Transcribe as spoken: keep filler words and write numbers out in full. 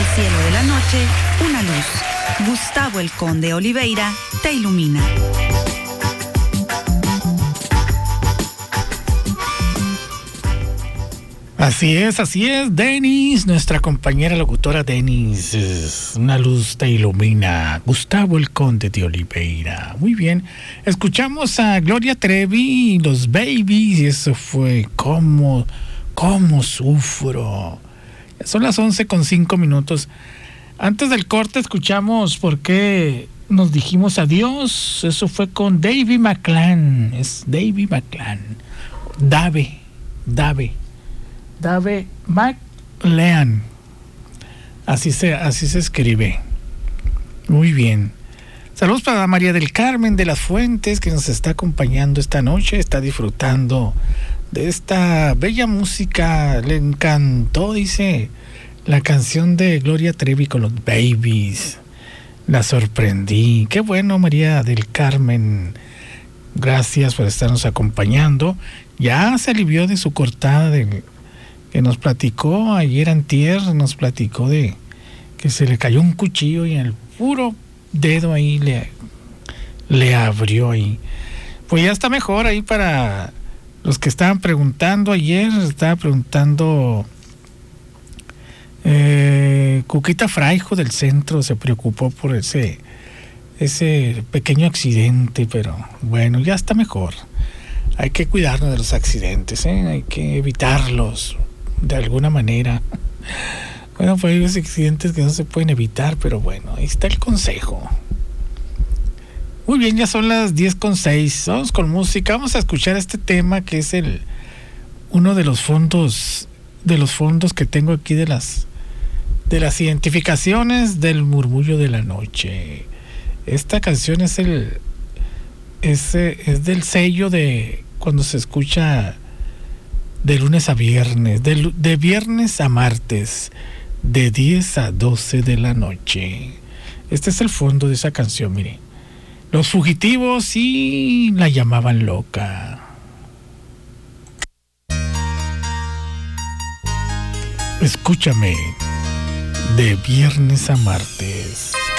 cielo de la noche, una luz. Gustavo el Conde Oliveira te ilumina. Así es, así es, Denis, nuestra compañera locutora Denis, una luz te ilumina. Gustavo el Conde de Oliveira. Muy bien, escuchamos a Gloria Trevi y los Babies, y eso fue cómo, cómo sufro. Son las once con cinco minutos. Antes del corte escuchamos por qué nos dijimos adiós. Eso fue con Davey McClan, es Davey McClan. Dave, Dave. Dave McLean, así se, así se escribe. Muy bien. Saludos para María del Carmen de las Fuentes, que nos está acompañando esta noche, está disfrutando de esta bella música. Le encantó, dice, la canción de Gloria Trevi con los Babies. La sorprendí. Qué bueno, María del Carmen. Gracias por estarnos acompañando. Ya se alivió de su cortada de que nos platicó ayer antier, nos platicó de que se le cayó un cuchillo y en el puro dedo ahí le, le abrió ahí. Pues ya está mejor ahí para los que estaban preguntando ayer, estaba preguntando eh, Cuquita Fraijo del centro se preocupó por ese, ese pequeño accidente, pero bueno, ya está mejor. Hay que cuidarnos de los accidentes, ¿eh? Hay que evitarlos de alguna manera. Bueno, pues hay unos accidentes que no se pueden evitar, pero bueno, ahí está el consejo. Muy bien, ya son las diez con seis. Vamos con música, vamos a escuchar este tema que es el uno de los fondos de los fondos que tengo aquí de las de las identificaciones del murmullo de la noche. Esta canción es el es, es del sello de cuando se escucha de lunes a viernes, de, de viernes a martes, de diez a doce de la noche. Este es el fondo de esa canción, mire. Los Fugitivos sí la llamaban loca. Escúchame, de viernes a martes.